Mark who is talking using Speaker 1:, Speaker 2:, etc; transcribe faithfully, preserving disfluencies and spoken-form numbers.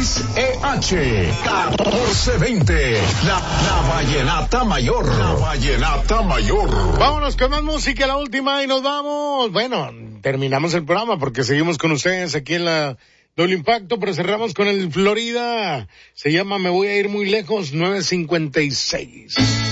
Speaker 1: X E H catorce veinte. La, la Vallenata Mayor. La Vallenata Mayor.
Speaker 2: Vámonos con más música, la última, y nos vamos. Bueno, terminamos el programa porque seguimos con ustedes aquí en la Doble Impacto, pero cerramos con el Florida. Se llama Me Voy a Ir Muy Lejos, nueve cincuenta y seis.